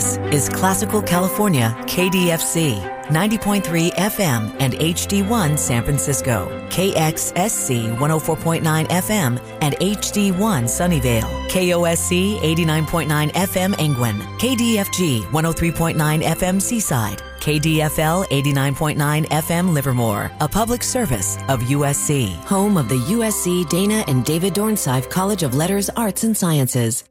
This is Classical California KDFC, 90.3 FM and HD1 San Francisco, KXSC 104.9 FM and HD1 Sunnyvale, KOSC 89.9 FM Angwin, KDFG 103.9 FM Seaside, KDFL 89.9 FM Livermore, a public service of USC, home of the USC Dana and David Dornsife College of Letters, Arts, and Sciences.